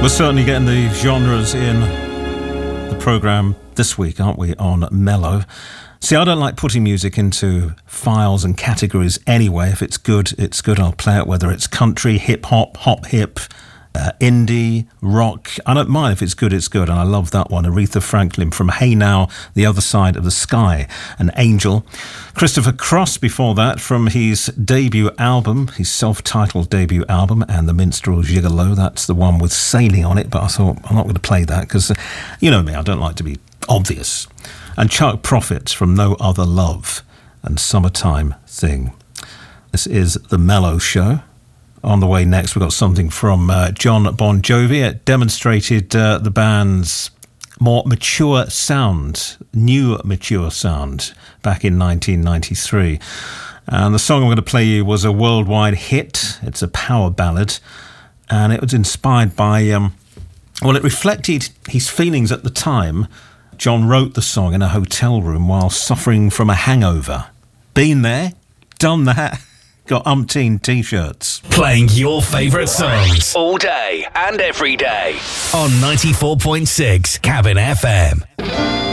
We're certainly getting the genres in the programme this week, aren't we, on Mellow? See, I don't like putting music into files and categories anyway. If it's good, it's good. I'll play it, whether it's country, hip-hop, hop-hip, indie, rock. I don't mind. If it's good, it's good. And I love that one. Aretha Franklin from Hey Now, The Other Side of the Sky, An Angel. Christopher Cross before that from his debut album, his self-titled debut album, And the Minstrel Gigolo. That's the one with Sailing on it, but I thought I'm not going to play that because, you know me, I don't like to be obvious. And Chuck Prophet from No Other Love and Summertime Thing. This is The Mellow Show. On the way next, we've got something from John Bon Jovi. It demonstrated the band's more mature sound, new mature sound, back in 1993. And the song I'm going to play you was a worldwide hit. It's a power ballad. And it was inspired by, it reflected his feelings at the time. John wrote the song in a hotel room while suffering from a hangover. Been there, done that. Got umpteen t-shirts. Playing your favourite songs all day and every day on 94.6 Cabin FM.